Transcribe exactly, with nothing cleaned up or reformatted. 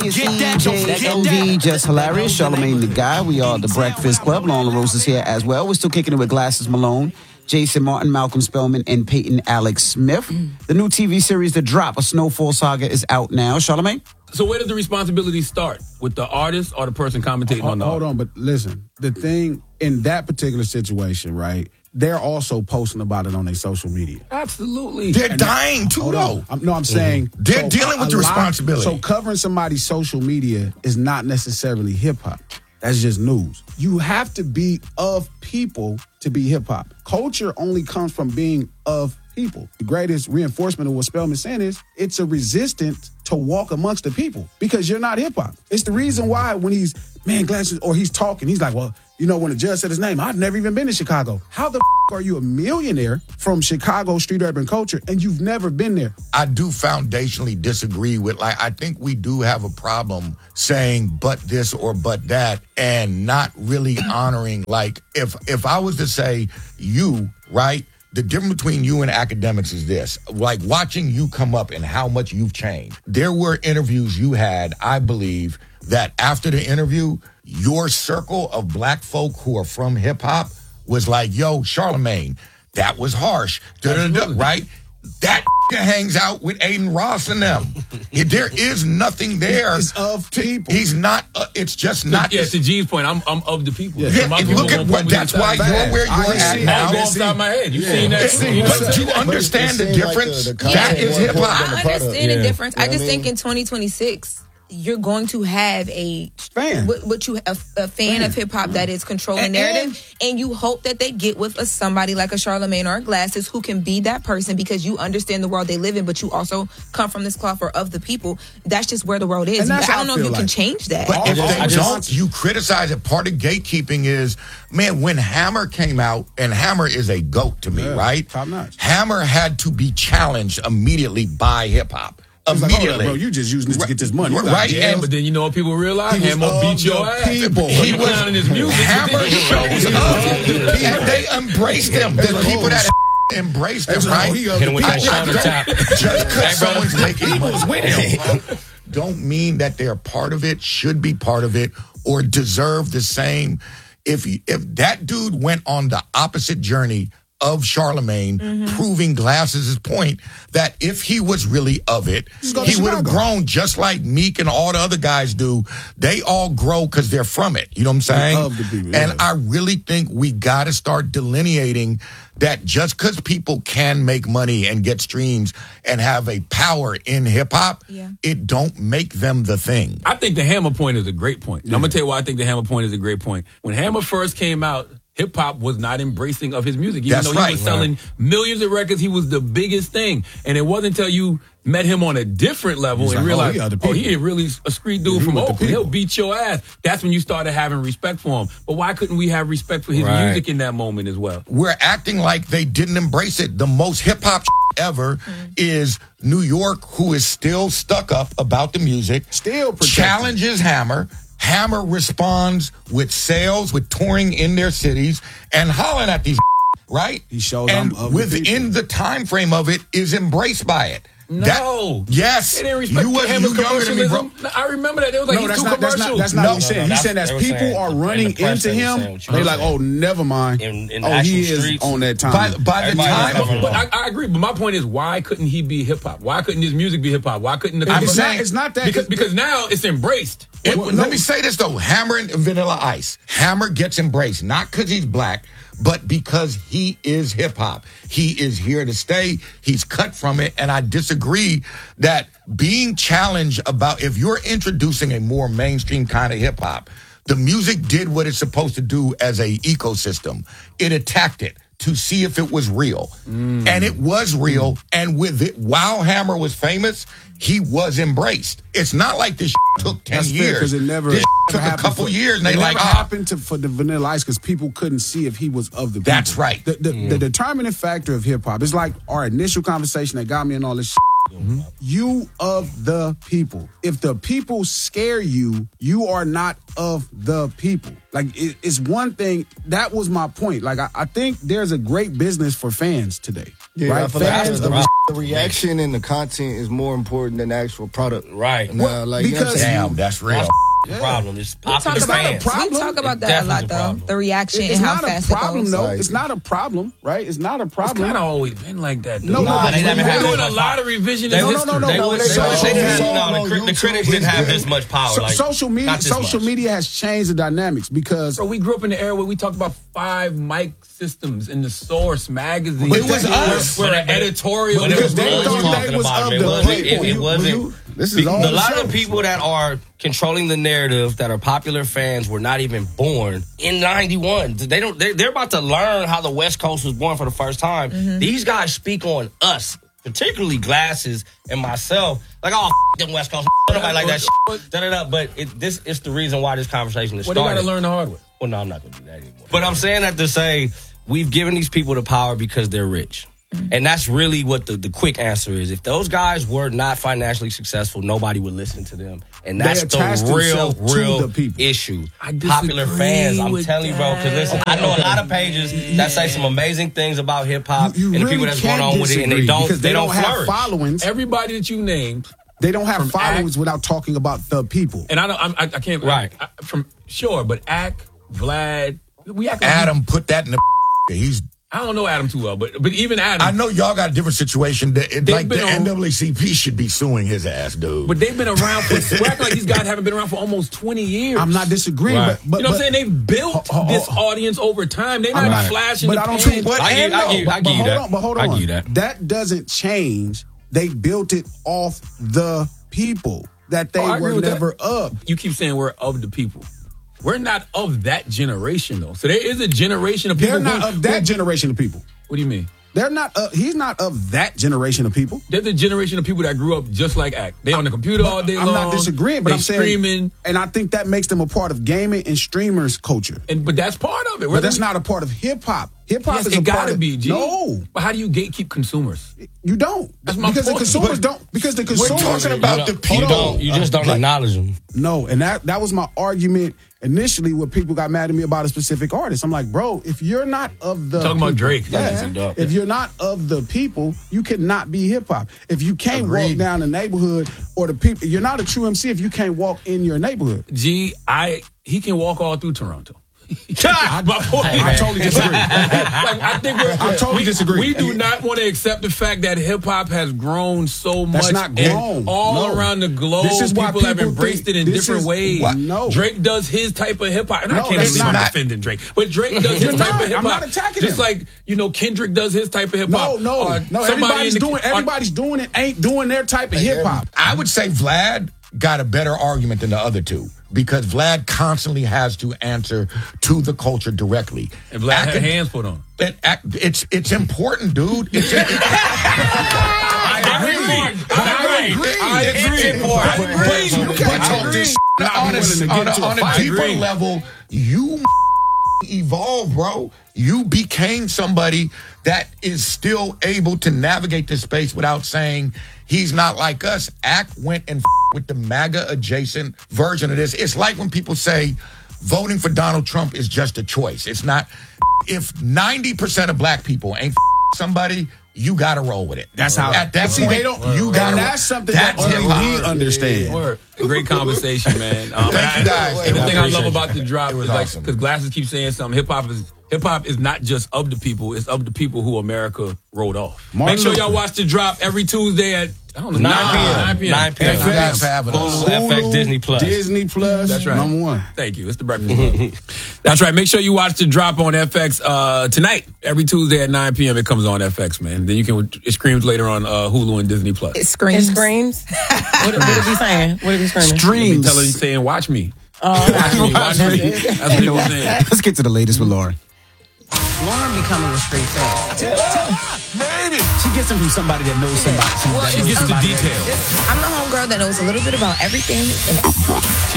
it's E J O V, just hilarious. Charlamagne the Guy. We are the Breakfast Club. Lauren LaRose is here as well. We're still kicking it with Glasses Malone, Jason Martin, Malcolm Spellman, and Peyton Alex Smith. The new T V series, The Drop, A Snowfall Saga, is out now. Charlamagne? So where does the responsibility start? With the artist or the person commentating hold, on the Hold art? on, but listen. The thing, in that particular situation, right, they're also posting about it on their social media. Absolutely. They're And dying too, hold though. on. I'm, no, I'm saying They're so dealing with a the lot- responsibility. So covering somebody's social media is not necessarily hip hop. That's just news. You have to be of people to be hip hop. Culture only comes from being of people. The greatest reinforcement of what Spellman's saying is it's a resistance to walk amongst the people because you're not hip hop. It's the reason why when he's, man, Glasses, or he's talking, he's like, well, you know, when the judge said his name, I've never even been to Chicago. How the f- are you a millionaire from Chicago street urban culture and you've never been there? I do foundationally disagree with, like, I think we do have a problem saying but this or but that and not really honoring, like, if if I was to say you, right, the difference between you and academics is this, like watching you come up and how much you've changed. There were interviews you had, I believe, that after the interview, your circle of black folk who are from hip hop was like, yo, Charlamagne, that was harsh, Da-da-da-da, right? That hangs out with Aiden Ross and them. There is nothing there. It's of people. He's not, uh, it's just not. Yeah, this- to G's point, I'm I'm of the people. Yeah, So my and people look at won't what, put me that's aside. why you're where I you're ain't at seen- now. I was going outside my head. You Yeah. seen that? It's- You know what I'm but saying? you understand the seemed like difference? the- the That content is more hip important than hop. the I product. understand the Yeah. difference. You know I just what I think mean? in twenty twenty-six, you're going to have a Fan. what, what you a, a fan of hip hop that is controlling And- narrative, and you hope that they get with a somebody like a Charlamagne or a Glasses who can be that person because you understand the world they live in, but you also come from this cloth or of the people. That's just where the world is. And that's I how don't I know if feel you can like. change that. But if I they just- don't, you criticize it. Part of gatekeeping is, man, when Hammer came out, and Hammer is a GOAT to me, Yeah, right? top notch. Hammer had to be challenged immediately by hip hop. It's like, hold on, Immediately. bro, you just using this to get this money. You got Right, jails. and- But then you know what people realize? He was Hammer of beat your the ass. people. He He was was- in his music. Hammer shows up, and they embraced him. The people that embraced him, It's like, right? oh, he of Hit the him with that people. shoulder tap. Just because Hey, brother. someone's making moves with him don't mean that they're part of it, should be part of it, or deserve the same. If if that dude went on the opposite journey of Charlamagne, proving Glasses' point that if he was really of it, go to he would have Chicago. grown just like Meek and all the other guys do. They all grow because they're from it. You know what I'm saying? Of the people, And yeah. I really think we got to start delineating that just because people can make money and get streams and have a power in hip hop, Yeah. it don't make them the thing. I think the Hammer point is a great point. And I'm gonna tell you why I think the Hammer point is a great point. When Hammer first came out, hip hop was not embracing of his music. Even That's though he right, was selling millions of records, he was the biggest thing. And it wasn't until you met him on a different level He's and like, oh, realized, he other oh, he people. ain't really a street dude Yeah, he from with the Oakland. He'll people. beat your ass. That's when you started having respect for him. But why couldn't we have respect for his Right. music in that moment as well? We're acting like they didn't embrace it. The most hip hop ever is New York, who is still stuck up about the music. Still protected. challenges Hammer. Hammer responds with sales, with touring in their cities, and hollering at these, right? He shows and I'm of the within people. the time frame of it is embraced by it. No. That- yes. They didn't respect you was Hammer's you younger than me, bro. commovalism. I remember that. They was like, No, he's that's too not, that's commercial. not, that's not No. what he's saying. No, no, He's saying that's- as they were people saying- are in the running press into they were him, saying what you they were like, saying. oh, never mind. In- in the oh, actual he is streets, on that time. By, by the Everybody time, was But, but I, I agree. But my point is, why couldn't he be hip hop? Why couldn't his music be hip hop? Why couldn't the I'm it's, saying- not, it's not that. because because now it's embraced. It- Well, let no. me say this though: Hammer and Vanilla Ice. Hammer gets embraced not because he's black, but because he is hip hop. He is here to stay. He's cut from it, and I disagree that being challenged about if you're introducing a more mainstream kind of hip hop, the music did what it's supposed to do as a ecosystem. It attacked it to see if it was real, and it was real. And with it, while Hammer was famous, he was embraced. It's not like this took ten That's years. because it never this never took a happened couple for- years, and they it like, never ah, happened to for the Vanilla Ice because people couldn't see if he was of the people. That's right. The, the, the determining factor of hip hop is like our initial conversation that got me in all this shit Mm-hmm. You of the people. If the people scare you, you are not of the people. Like, it, it's one thing. That was my point. Like, I, I think there's a great business for fans today. Yeah, right? I feel Fans, like the, the, the reaction and the content is more important than the actual product. Right. And, uh, like, you know what I'm Because- saying? Damn, that's real. The problem is We talk popular about fans. problem. we talk about It that a lot definitely though. a problem. The reaction it's and how not a fast problem, it goes. though. Like- It's not a problem, right? It's not a It's problem. kind of always been like that. Though. No, no, Nah, but they when never you had do doing this a much lot power. of revisionist They- No, no, history. no, no, They no. would- they- they- social they didn't have- media- no, the cri- the critics didn't have this much power. So, Like, social media, not this social much. media has changed the dynamics because Bro, we grew up in the era where we talked about five mic systems in the Source magazine. But it was us. Where But the it- editorial. but it because was they us thought talking they was about of it. the It wasn't- people. it- it You- wasn't- you- This is all The the lot of shows. people that are controlling the narrative that are popular fans were not even born in ninety-one. They don't. They're, they're about to learn how the West Coast was born for the first time. Mm-hmm. These guys speak on us, particularly Glasses and myself. Like, oh, f- them West Coast, nobody like that shit. Da, da, da. But it, this is the reason why this conversation is Well, they got started. to learn the hard way. Well, no, I'm not going to do that anymore. But I'm saying that to say we've given these people the power because they're rich. And that's really what the, the quick answer is. If those guys were not financially successful, nobody would listen to them. And They that's attach the real, themselves to real the people. issue. I disagree Popular fans, I'm with telling you, bro, because listen, that. I know a lot of pages that say some amazing things about hip hop You- you and the really people that's going can't on with it, and they disagree don't, because they, don't, have flourish. followings. Everybody that you named, They don't have From followings Act- without talking about the people. and I don't, I'm, I, I can't. Right. I, from sure, but Ack, Vlad, we act like Adam put that in the. He's. I don't know Adam too well, but but even Adam. I know y'all got a different situation. That it, They've like the been on- N double A C P should be suing his ass, dude. But they've been around for. We're acting like these guys haven't been around for almost twenty years. I'm not disagreeing, Right. but, but You know what but- I'm saying? They've built Ho- ho- this ho- audience over time. They're I'm not not- flashing but the I don't pan. think. What? I give, And I no, give, I but give you hold that. on, but hold I on. give you that. That doesn't change. They built it off the people that they Oh, I agree were with that. never of. You keep saying we're of the people. We're not of that generation, though. So there is a generation of people. They're not who, of that who- generation of people. What do you mean? They're not. Uh, he's not of that generation of people. They're the generation of people that grew up just like Act. They on the computer all day I'm long. not disagreeing, but they I'm saying, screaming, and I think that makes them a part of gaming and streamers culture. and but that's part of it. But that's not a part of hip hop. Hip hop Yes, is a it part gotta of, be. G. No, But how do you gatekeep consumers? you don't. That's my because point. the consumers But- don't. Because the consumers talking about the You people. don't. You just don't acknowledge them. No, and that that was my argument initially when people got mad at me about a specific artist. I'm like, bro, if you're not of the Talking about people- Drake. yeah, Yeah. if you're not of the people, you cannot be hip hop. If you can't walk Agreed. down the neighborhood or the people, you're not a true M C if you can't walk in your neighborhood. G, I he can walk all through Toronto. My point. I totally disagree. like, I think we're, I totally we, disagree. We do not want to accept the fact that hip hop has grown so That's much not and grown. all No. around the globe. This is why people have people embraced think it in this different is- ways. What? No. Drake does his type of hip hop, and No, I can't that's believe I'm not- defending Drake, but Drake does his You're type not. of hip I'm hop. not attacking Just him. like you know, Kendrick does his type of hip hop. No, no, Or no. somebody Everybody's in the- doing. or- Everybody's doing it. Ain't doing their type of hip hop. I would say Vlad got a better argument than the other two because Vlad constantly has to answer to the culture directly. And Vlad had Acad- hands put on. it- ac- It's it's important, dude. It's, it, I agree. I agree. I agree. It's important. I agree. But you I can't talk agree. this Not on a, willing to get on a, into a on a fight. deeper I agree. level. You evolve, bro. You became somebody that is still able to navigate this space without saying he's not like us. Act went and with the MAGA adjacent version of this. It's like when people say voting for Donald Trump is just a choice. It's not. If ninety percent of black people ain't somebody, you got to roll with it. That's how. At that See, point, they don't. you and got that's something that that's only hip-hop. we understand. Word. Great conversation, man. Um, Thank and you, I- guys. And the I thing I love appreciate about you. the drop It is was like awesome. because Glasses keep saying something. Hip hop is hip hop is not just of the people; it's of the people who America wrote off. Martin Make sure Luther. y'all watch the drop every Tuesday at I don't know nine nine p.m. nine p.m. Thank you guys for having us. F X Disney Plus. Disney Plus. That's right. Number one. Thank you. It's the Breakfast Club. That's right. Make sure you watch the drop on F X uh, tonight. Every Tuesday at nine p.m. It comes on F X, man. Then you can it streams later on uh, Hulu and Disney Plus. It It screams. screams. what, what is he saying? What is he screaming? Streams. Tell her he's saying, "Watch me." Oh, Watch me. Watch me. That's what he was saying. Let's get to the latest with Lauren. Lauren becoming a straight fan. She gets them from somebody that knows somebody. Well, She it's gets the somebody- details. I'm the homegirl that knows a little bit about everything. And